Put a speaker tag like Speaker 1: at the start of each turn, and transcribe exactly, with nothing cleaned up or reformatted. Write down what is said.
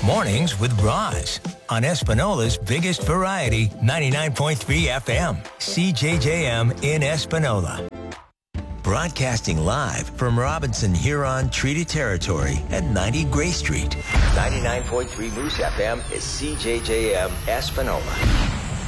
Speaker 1: Mornings with Roz on Espanola's biggest variety, ninety-nine point three F M, C J J M in Espanola. Broadcasting live from Robinson Huron Treaty Territory at ninety Gray Street. ninety-nine point three Moose F M is C J J M Espanola.